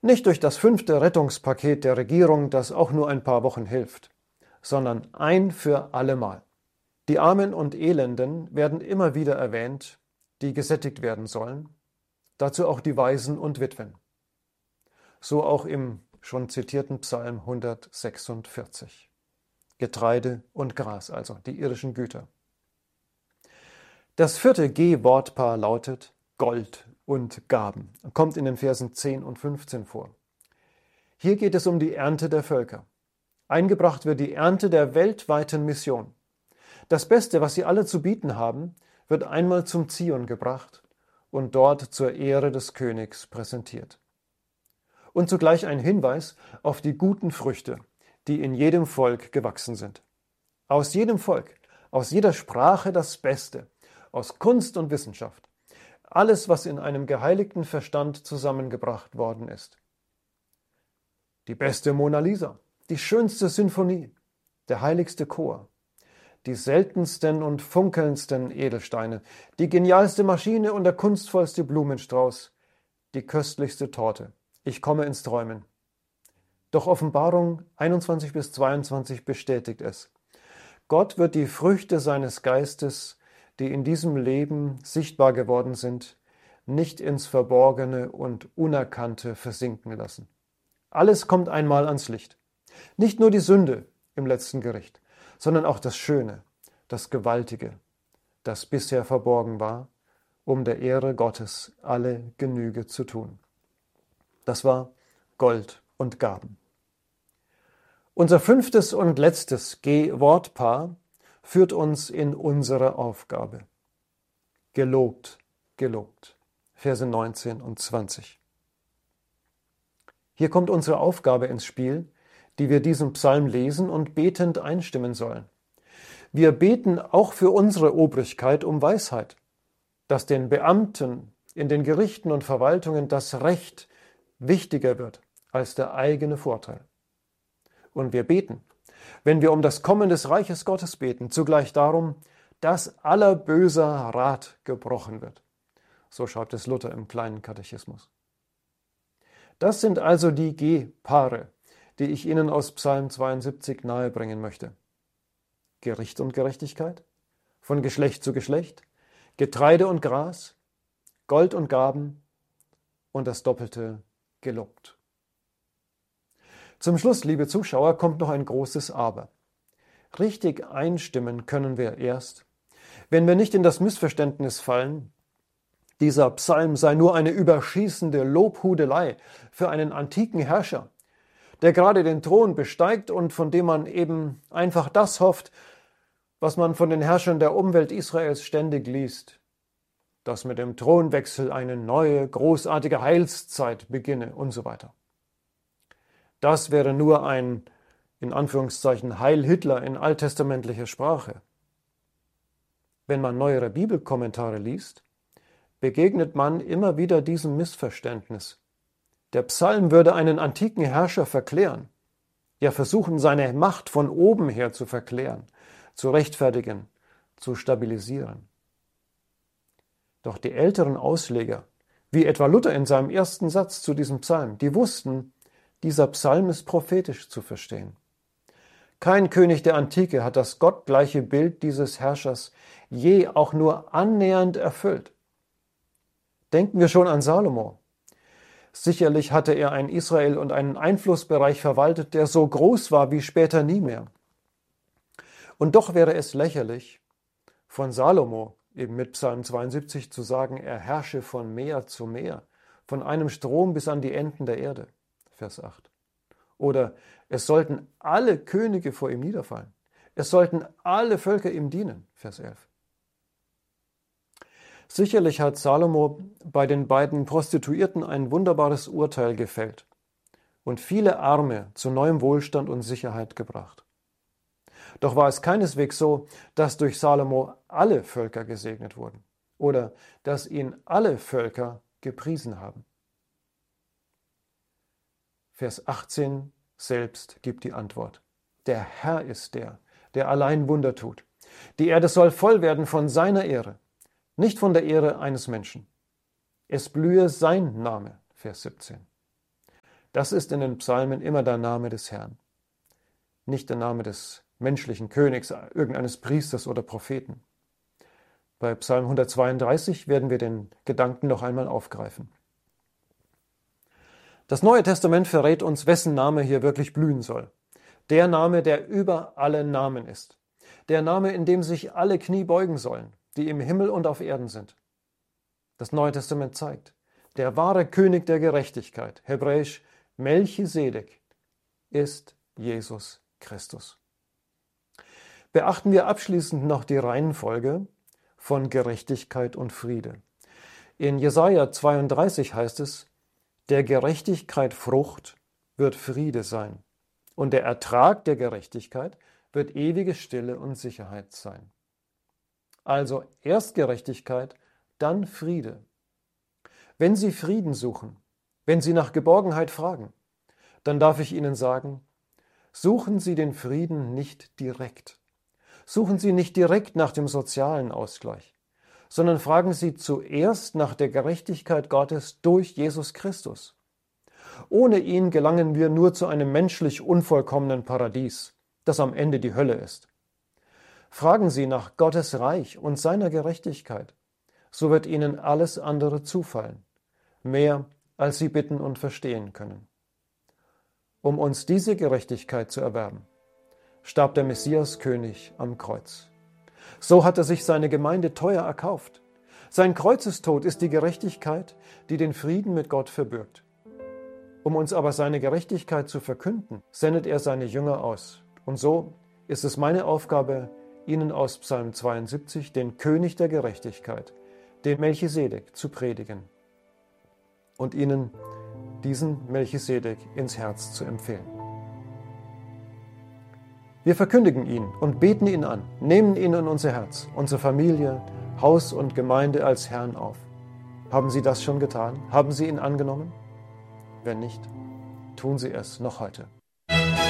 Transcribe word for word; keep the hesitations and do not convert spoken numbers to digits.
Nicht durch das fünfte Rettungspaket der Regierung, das auch nur ein paar Wochen hilft, sondern ein für allemal. Die Armen und Elenden werden immer wieder erwähnt, die gesättigt werden sollen, dazu auch die Waisen und Witwen. So auch im schon zitierten Psalm hundertsechsundvierzig. Getreide und Gras, also die irdischen Güter. Das vierte G-Wortpaar lautet Gold und Gaben, kommt in den Versen zehn und fünfzehn vor. Hier geht es um die Ernte der Völker. Eingebracht wird die Ernte der weltweiten Mission. Das Beste, was sie alle zu bieten haben, wird einmal zum Zion gebracht und dort zur Ehre des Königs präsentiert. Und zugleich ein Hinweis auf die guten Früchte, die in jedem Volk gewachsen sind. Aus jedem Volk, aus jeder Sprache das Beste, aus Kunst und Wissenschaft. Alles, was in einem geheiligten Verstand zusammengebracht worden ist. Die beste Mona Lisa, die schönste Sinfonie, der heiligste Chor, die seltensten und funkelndsten Edelsteine, die genialste Maschine und der kunstvollste Blumenstrauß, die köstlichste Torte. Ich komme ins Träumen. Doch Offenbarung einundzwanzig bis zweiundzwanzig bestätigt es. Gott wird die Früchte seines Geistes, die in diesem Leben sichtbar geworden sind, nicht ins Verborgene und Unerkannte versinken lassen. Alles kommt einmal ans Licht. Nicht nur die Sünde im letzten Gericht, sondern auch das Schöne, das Gewaltige, das bisher verborgen war, um der Ehre Gottes alle Genüge zu tun. Das war Gold und Gaben. Unser fünftes und letztes G-Wortpaar führt uns in unsere Aufgabe. Gelobt, gelobt. Verse neunzehn und zwanzig. Hier kommt unsere Aufgabe ins Spiel, die wir diesen Psalm lesen und betend einstimmen sollen. Wir beten auch für unsere Obrigkeit um Weisheit, dass den Beamten in den Gerichten und Verwaltungen das Recht wichtiger wird als der eigene Vorteil. Und wir beten, wenn wir um das Kommen des Reiches Gottes beten, zugleich darum, dass aller böser Rat gebrochen wird. So schreibt es Luther im kleinen Katechismus. Das sind also die G-Paare, die ich Ihnen aus Psalm zweiundsiebzig nahebringen möchte. Gericht und Gerechtigkeit, von Geschlecht zu Geschlecht, Getreide und Gras, Gold und Gaben und das doppelte gelobt. Zum Schluss, liebe Zuschauer, kommt noch ein großes Aber. Richtig einstimmen können wir erst, wenn wir nicht in das Missverständnis fallen, dieser Psalm sei nur eine überschießende Lobhudelei für einen antiken Herrscher, der gerade den Thron besteigt und von dem man eben einfach das hofft, was man von den Herrschern der Umwelt Israels ständig liest, dass mit dem Thronwechsel eine neue, großartige Heilszeit beginne und so weiter. Das wäre nur ein, in Anführungszeichen, Heil-Hitler in alttestamentlicher Sprache. Wenn man neuere Bibelkommentare liest, begegnet man immer wieder diesem Missverständnis. Der Psalm würde einen antiken Herrscher verklären, ja versuchen, seine Macht von oben her zu verklären, zu rechtfertigen, zu stabilisieren. Doch die älteren Ausleger, wie etwa Luther in seinem ersten Satz zu diesem Psalm, die wussten, dieser Psalm ist prophetisch zu verstehen. Kein König der Antike hat das gottgleiche Bild dieses Herrschers je auch nur annähernd erfüllt. Denken wir schon an Salomo. Sicherlich hatte er ein Israel und einen Einflussbereich verwaltet, der so groß war wie später nie mehr. Und doch wäre es lächerlich, von Salomo, eben mit Psalm zweiundsiebzig, zu sagen, er herrsche von Meer zu Meer, von einem Strom bis an die Enden der Erde. Vers acht. Oder es sollten alle Könige vor ihm niederfallen. Es sollten alle Völker ihm dienen. Vers elf. Sicherlich hat Salomo bei den beiden Prostituierten ein wunderbares Urteil gefällt und viele Arme zu neuem Wohlstand und Sicherheit gebracht. Doch war es keineswegs so, dass durch Salomo alle Völker gesegnet wurden oder dass ihn alle Völker gepriesen haben. Vers achtzehn selbst gibt die Antwort. Der Herr ist der, der allein Wunder tut. Die Erde soll voll werden von seiner Ehre, nicht von der Ehre eines Menschen. Es blühe sein Name, Vers siebzehn. Das ist in den Psalmen immer der Name des Herrn, nicht der Name des menschlichen Königs, irgendeines Priesters oder Propheten. Bei Psalm hundertzweiunddreißig werden wir den Gedanken noch einmal aufgreifen. Das Neue Testament verrät uns, wessen Name hier wirklich blühen soll. Der Name, der über alle Namen ist. Der Name, in dem sich alle Knie beugen sollen, die im Himmel und auf Erden sind. Das Neue Testament zeigt, der wahre König der Gerechtigkeit, hebräisch Melchisedek, ist Jesus Christus. Beachten wir abschließend noch die Reihenfolge von Gerechtigkeit und Friede. In Jesaja zweiunddreißig heißt es, der Gerechtigkeit Frucht wird Friede sein und der Ertrag der Gerechtigkeit wird ewige Stille und Sicherheit sein. Also erst Gerechtigkeit, dann Friede. Wenn Sie Frieden suchen, wenn Sie nach Geborgenheit fragen, dann darf ich Ihnen sagen, suchen Sie den Frieden nicht direkt. Suchen Sie nicht direkt nach dem sozialen Ausgleich, sondern fragen Sie zuerst nach der Gerechtigkeit Gottes durch Jesus Christus. Ohne ihn gelangen wir nur zu einem menschlich unvollkommenen Paradies, das am Ende die Hölle ist. Fragen Sie nach Gottes Reich und seiner Gerechtigkeit, so wird Ihnen alles andere zufallen, mehr als Sie bitten und verstehen können. Um uns diese Gerechtigkeit zu erwerben, starb der Messias-König am Kreuz. So hat er sich seine Gemeinde teuer erkauft. Sein Kreuzestod ist die Gerechtigkeit, die den Frieden mit Gott verbirgt. Um uns aber seine Gerechtigkeit zu verkünden, sendet er seine Jünger aus. Und so ist es meine Aufgabe, Ihnen aus Psalm zweiundsiebzig den König der Gerechtigkeit, den Melchisedek, zu predigen und Ihnen diesen Melchisedek ins Herz zu empfehlen. Wir verkündigen ihn und beten ihn an, nehmen ihn in unser Herz, unsere Familie, Haus und Gemeinde als Herrn auf. Haben Sie das schon getan? Haben Sie ihn angenommen? Wenn nicht, tun Sie es noch heute.